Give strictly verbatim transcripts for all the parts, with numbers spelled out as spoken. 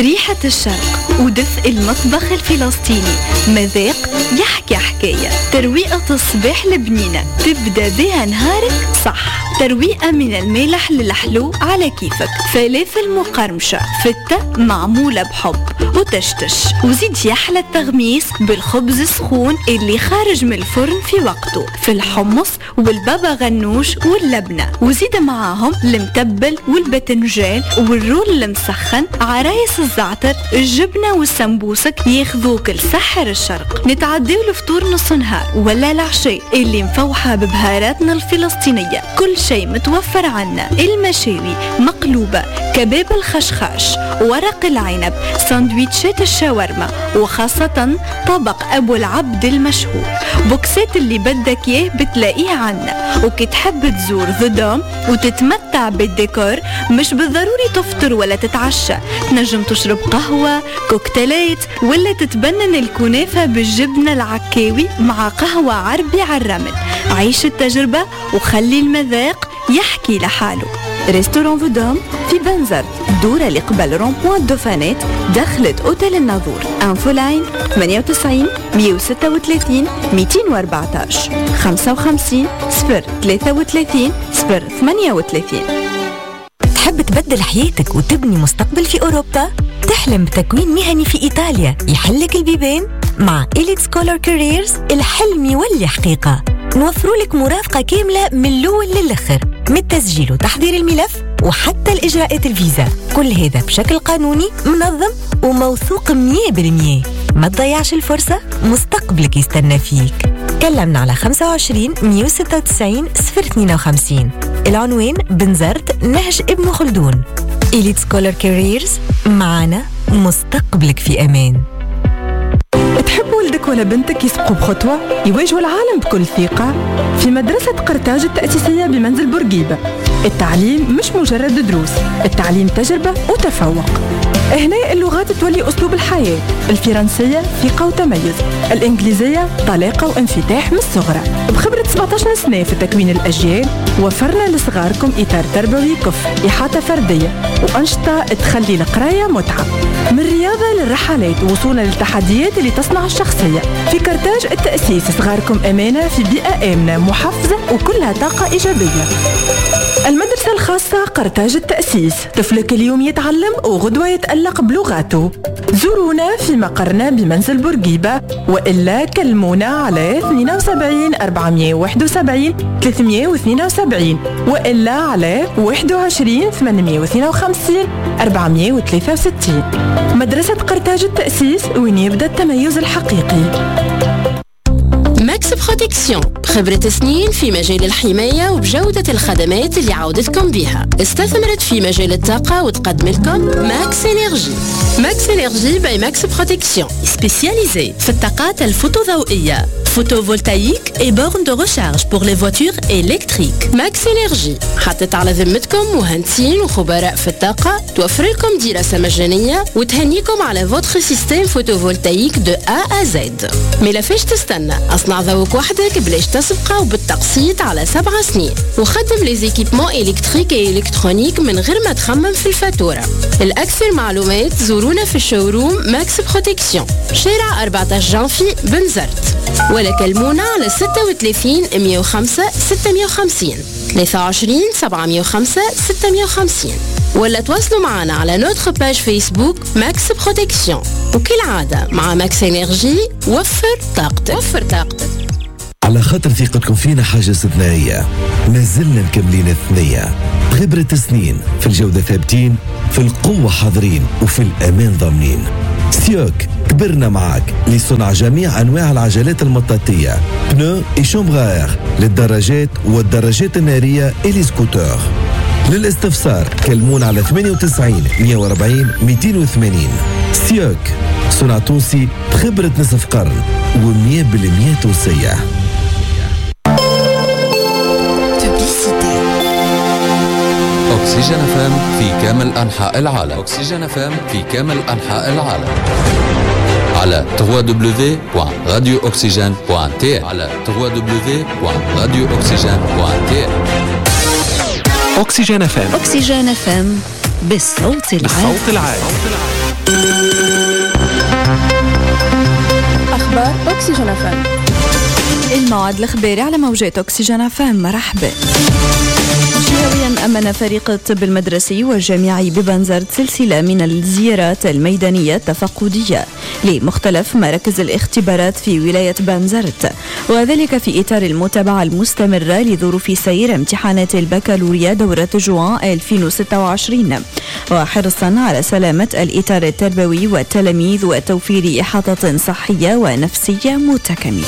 ريحة الشرق ودفء المطبخ الفلسطيني، مذاق يحكي حكاية. ترويقة الصباح البنينة تبدأ بها نهارك صح. ترويقة من المالح للحلو على كيفك. فلافل مقرمشة، فتة معمولة بحب وتشتش، وزيد يحلى التغميس بالخبز السخون اللي خارج من الفرن في وقته، في الحمص والبابا غنوش واللبنة، وزيد معاهم المتبل والبتنجان والرول المسخن، عرايس الزعتر، الجبنة والسمبوسك ياخذوك لسحر الشرق. نتعديو الفطور نص نهار ولا العشاء اللي مفوحة ببهاراتنا الفلسطينية. كل شيء متوفر عنا، المشاوي، مقلوبة، كباب الخشخاش، ورق العنب، ساندويتشات الشاورما، وخاصة طبق أبو العبد المشهور. بوكسات اللي بدك يه بتلاقيه عنا. وكي تحب تزور ذا دوم وتتمتع بالديكور، مش بالضروري تفطر ولا تتعشى، تنجم تشرب قهوة، كوكتيلات، ولا تتبنن الكنافة بالجبنة العكاوي مع قهوة عربي على الرمل. عيش التجربة وخلي المذاق يحكي لحاله. ريستوران فودوم في بنزرت، دورة اللي قبل رون-بوان دوفانيت، دخلت أوتيل الناظور. انفو لاين ثمانية وتسعين مية وستة وثلاثين مئتين وأربعتاش خمسة وخمسين صفر ثلاثة وثلاثين صفر ثمانية وثلاثين. تحب تبدل حياتك وتبني مستقبل في أوروبا؟ تحلم بتكوين مهني في إيطاليا يحلك البيبان؟ مع إليت سكولر كاريرز الحلم يولي حقيقة. نوفروا لك مرافقة كاملة من الأول للآخر، من التسجيل وتحضير الملف وحتى الإجراءات الفيزا. كل هذا بشكل قانوني منظم وموثوق مية بالمية. ما تضيعش الفرصة، مستقبلك يستنى فيك. كلمنا على خمسة وعشرين مية وستة وتسعين صفر اثنين وخمسين. العنوان بنزرت نهج ابن خلدون. إليت سكولر كاريرز، معنا مستقبلك في أمان. تحب ولدك ولا بنتك يسبقوا بخطوة يواجهوا العالم بكل ثقة؟ في مدرسة قرطاج التأسيسية بمنزل بورقيبة، التعليم مش مجرد دروس، التعليم تجربة وتفوق. هنا اللغات تولي أسلوب الحياة، الفرنسية ثقة وتميز، الإنجليزية طلاقة وانفتاح من الصغرى. بخبرة سبعة عشر سنة في تكوين الأجيال، وفرنا لصغاركم إطار تربوي كفء، إحاطة فردية وأنشطة تخلي القراية متعة. من الرياضة للرحلات وصولا للتحديات اللي تصنع الشخصية. في قرطاج التأسيس صغاركم أمانة في بيئة آمنة محفزة وكلها طاقة إيجابية. المدرسة الخاصة قرطاج التأسيس، طفلك اليوم يتعلم وغدوة يتألق بلغاته. زورونا في مقرنا بمنزل بورقيبة، وإلا كلمونا على اثنين وسبعين أربعمية وواحد وسبعين ثلاثمية واثنين وسبعين، وإلا على واحد وعشرين ثمانمية واثنين وخمسين أربعمية وثلاثة وستين. مدرسة قرطاج التأسيس، وين يبدأ التميز الحقيقي. ماكس بروتكسيون، خبرة سنين في مجال الحماية وبجودة الخدمات اللي عودتكم بها. استثمرت في مجال الطاقة وتقدم لكم ماكس إنرجي. ماكس إنرجي باي ماكس بروتكسيون، سبيسياليزي في الطاقات الفوتوضوئية، photovoltaïque et bornes de recharge pour les voitures électriques. Max Energy حطت على ذمتكم مهندسين وخبراء في الطاقة، توفر لكم دراسة مجانية وتهنيكم على votre système photovoltaïque de A à Z. ملافاش تستنى، أصنع ذوق وحدك بلاش تسبقة وبالتقسيط على سبع سنين، وخدم لي زيكيبمون إلكتريك et إلكترونيك من غير ما تخمم في الفاتورة. الأكثر معلومات زورونا في الشوروم ماكس بروتكسيون، شارع أربعة عشر جانفي بنزرت، ولا كلمونا على ستة وثلاثين مية وخمسة ستمية وخمسين ثلاثة وعشرين سبعمية وخمسة ستمية وخمسين، ولا تواصلوا معنا على نوتر باج فيسبوك ماكس بروتكسيون. وكالعادة مع ماكس انرجي وفر طاقتك. وفر طاقتك على خاطر ثقتكم فينا حاجة استثنائية، ما زلنا مكملين الثنية. خبرة سنين في الجودة ثابتين، في القوة حاضرين، وفي الأمان ضامنين. سيوك كبرنا معاك لصنع جميع أنواع العجلات المطاطية، بنو إي شومبغار للدراجات والدراجات النارية إلي سكوتر. للاستفسار كلمون على ثمانية وتسعين مية وأربعين مئتين وثمانين. سيوك صنع تونسي بخبرة نصف قرن ومية بالمية تونسية. أكسجين فام في كامل أنحاء العالم. أكسجين فام في كامل أنحاء العالم على دبليو دبليو دبليو دوت راديو أكسجين دوت تي على دبليو دبليو دبليو دوت راديو أكسجين دوت تي. أكسجين فام. أكسجين فام بالصوت العالي. بالصوت العالي. أخبار أكسجين إف إم. الموعد الإخباري على موجات أكسجين إف إم. مرحبا. جهويا أمن فريق الطب المدرسي والجامعي ببنزرت سلسلة من الزيارات الميدانية التفقدية لمختلف مراكز الاختبارات في ولاية بنزرت، وذلك في إطار المتابعة المستمرة لظروف سير امتحانات البكالوريا دورة جوان ألفين وستة وعشرين، وحرصا على سلامة الإطار التربوي والتلاميذ وتوفير إحاطة صحية ونفسية متكاملة.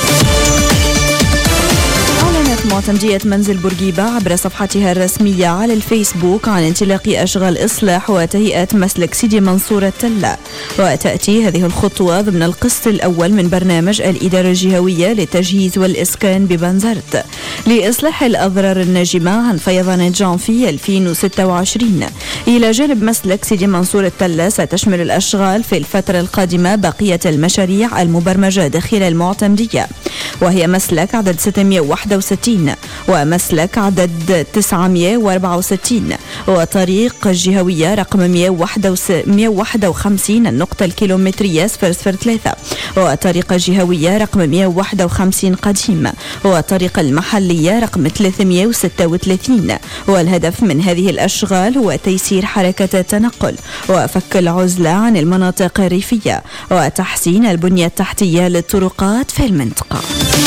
أعلنت معتمدية منزل بورقيبة عبر صفحتها الرسمية على الفيسبوك عن انطلاق أشغال إصلاح وتهيئة مسلك سيدي منصور التلة، وتأتي هذه الخطوة ضمن القسط الأول من برنامج الإدارة الجهوية للتجهيز والإسكان ببنزرت لإصلاح الأضرار الناجمة عن فيضان جانفي ألفين وستة وعشرين. إلى جانب مسلك سيدي منصور التلة ستشمل الأشغال في الفترة القادمة بقية المشاريع المبرمجة داخل المعتمدية، وهي مسلك عدد ستمائة وواحد وستين ومسلك عدد تسعمائة وأربعة وستين وطريق الجهوية رقم مائة وواحد وخمسين النقطة الكيلومترية صفر صفر ثلاثة وطريق الجهوية رقم مائة وواحد وخمسين قديم وطريق المحلية رقم ثلاثمائة وستة وثلاثين. والهدف من هذه الأشغال هو تيسير حركة التنقل وفك العزلة عن المناطق الريفية وتحسين البنية التحتية للطرقات في المنطقة.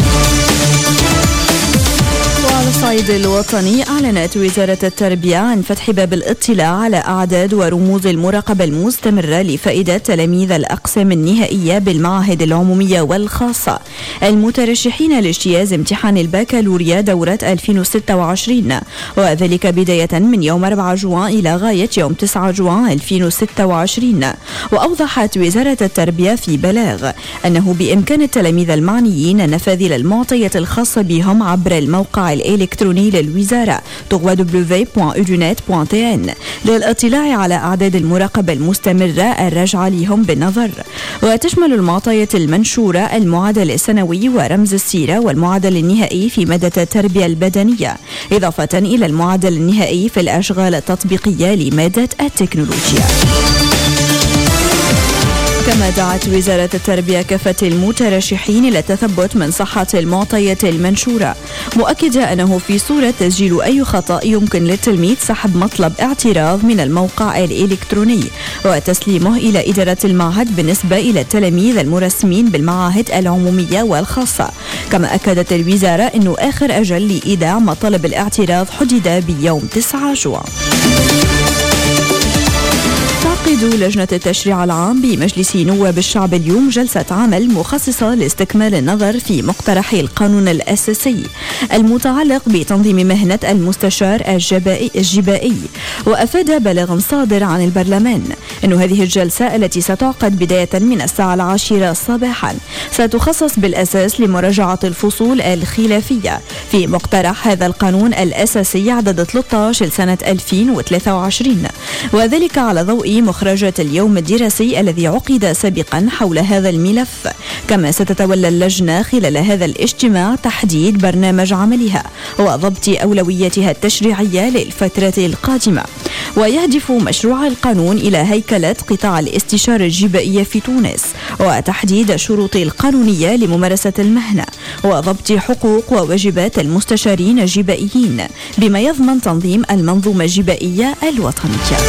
وعلى الصعيد الوطني أعلنت وزارة التربية عن فتح باب الاطلاع على أعداد ورموز المراقبة المستمرة لفائدة تلاميذ الأقسام النهائية بالمعاهد العمومية والخاصة المترشحين لاجتياز امتحان البكالوريا دورة ألفين وستة وعشرين، وذلك بداية من يوم أربعة جوان إلى غاية يوم تسعة جوان ألفين وستة وعشرين. وأوضحت وزارة التربية في بلاغ أنه بإمكان التلاميذ المعنيين نفاذ المعطيات الخاصة بهم عبر الموقع الإلكتروني للوزارة دبليو دبليو دبليو دوت اودونيت دوت تي ان للاطلاع على أعداد المراقبة المستمرة الراجعة لهم بالنظر، وتشمل المعطيات المنشورة المعدل السنوي ورمز السيرة والمعدل النهائي في مادة التربية البدنية، إضافة إلى المعدل النهائي في الأشغال التطبيقية لمادة التكنولوجيا. كما دعت وزارة التربية كافة المترشحين إلى التثبت من صحة المعطيات المنشورة، مؤكدة أنه في صورة تسجيل أي خطأ يمكن للتلميذ سحب مطلب اعتراض من الموقع الإلكتروني وتسليمه إلى إدارة المعهد بالنسبة إلى التلاميذ المرسمين بالمعاهد العمومية والخاصة. كما أكدت الوزارة أنه آخر أجل لإيداع مطالب الاعتراض حدد بيوم تسعة جوان. تعقد لجنة التشريع العام بمجلس نواب الشعب اليوم جلسة عمل مخصصة لاستكمال النظر في مقترح القانون الأساسي المتعلق بتنظيم مهنة المستشار الجبائي. وأفاد بلاغ صادر عن البرلمان أن هذه الجلسة التي ستعقد بداية من الساعة العاشرة صباحا ستخصص بالأساس لمراجعة الفصول الخلافية في مقترح هذا القانون الأساسي عدد ثلاثة عشر لسنة ألفين وثلاثة وعشرين، وذلك على ضوء مخرجات اليوم الدراسي الذي عقد سابقا حول هذا الملف. كما ستتولى اللجنة خلال هذا الاجتماع تحديد برنامج عملها وضبط أولوياتها التشريعية للفترة القادمة. ويهدف مشروع القانون إلى هيكلة قطاع الاستشارة الجبائية في تونس وتحديد الشروط القانونية لممارسة المهنة وضبط حقوق وواجبات المستشارين الجبائيين بما يضمن تنظيم المنظومة الجبائية الوطنية.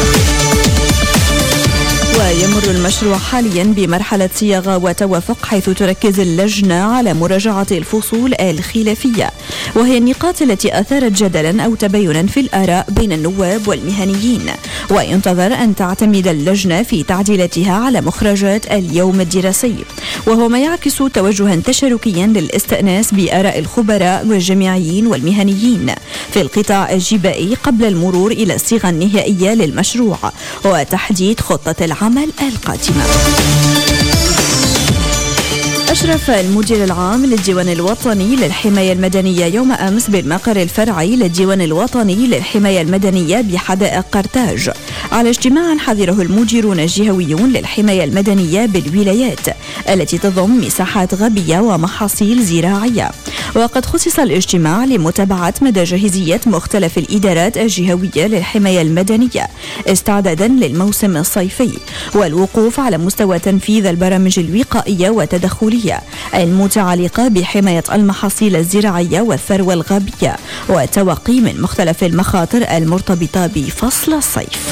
ويمر المشروع حاليا بمرحلة صياغة وتوافق، حيث تركز اللجنة على مراجعة الفصول الخلافية، وهي النقاط التي أثارت جدلا أو تباينا في الآراء بين النواب والمهنيين. وينتظر أن تعتمد اللجنة في تعديلاتها على مخرجات اليوم الدراسي، وهو ما يعكس توجها تشاركيا للاستئناس بآراء الخبراء والجامعيين والمهنيين في القطاع الجبائي قبل المرور إلى الصيغة النهائية للمشروع وتحديد خطة العمل القادمة. أشرف المدير العام للديوان الوطني للحماية المدنية يوم أمس بالمقر الفرعي للديوان الوطني للحماية المدنية بحدائق قرطاج على اجتماع حضره المديرون الجهويون للحماية المدنية بالولايات التي تضم مساحات غابية ومحاصيل زراعية. وقد خصص الاجتماع لمتابعة مدى جاهزية مختلف الإدارات الجهوية للحماية المدنية استعدادا للموسم الصيفي والوقوف على مستوى تنفيذ البرامج الوقائية والتدخلية المتعلقة بحماية المحاصيل الزراعية والثروة الغابية والتوقي من مختلف المخاطر المرتبطة بفصل الصيف.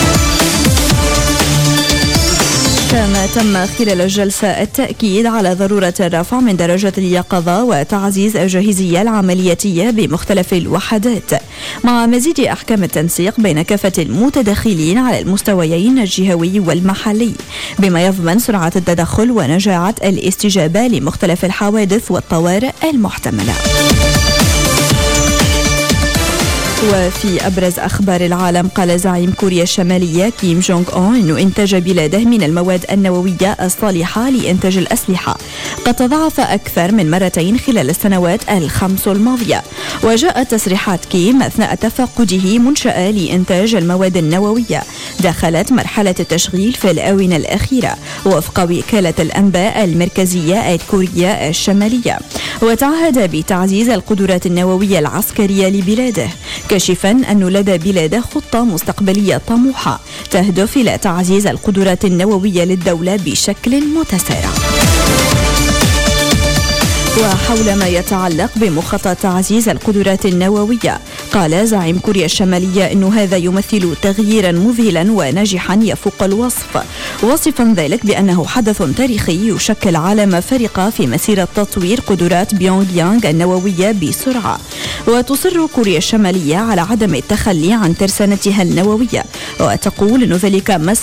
كما تم خلال الجلسة التأكيد على ضرورة الرفع من درجة اليقظة وتعزيز الجاهزية العملياتية بمختلف الوحدات مع مزيد أحكام التنسيق بين كافة المتدخلين على المستويين الجهوي والمحلي بما يضمن سرعة التدخل ونجاعة الاستجابة لمختلف الحوادث والطوارئ المحتملة. وفي أبرز أخبار العالم، قال زعيم كوريا الشمالية كيم جونغ أون أن إنتاج بلاده من المواد النووية الصالحة لإنتاج الأسلحة قد تضاعف أكثر من مرتين خلال السنوات الخمس الماضية. وجاءت تصريحات كيم أثناء تفقده منشأة لإنتاج المواد النووية دخلت مرحلة التشغيل في الآونة الأخيرة وفق وكالة الأنباء المركزية الكورية الشمالية، وتعهد بتعزيز القدرات النووية العسكرية لبلاده، كاشفا أن لدى بلاده خطة مستقبلية طموحة تهدف إلى تعزيز القدرات النووية للدولة بشكل متسارع. وحول ما يتعلق بمخطط تعزيز القدرات النووية، قال زعيم كوريا الشمالية أن هذا يمثل تغييرا مذهلا وناجحا يفوق الوصف، وصفا ذلك بأنه حدث تاريخي يشكل علامة فارقة في مسيرة تطوير قدرات بيونغ يانغ النووية بسرعة. وتصر كوريا الشمالية على عدم التخلي عن ترسانتها النووية، وتقول أن ذلك